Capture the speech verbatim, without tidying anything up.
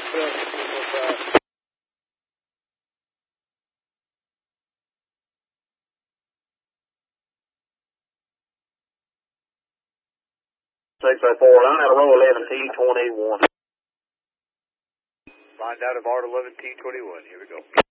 six oh four, line out of row eleven T twenty-one. Line out of R eleven T twenty-one, here we go.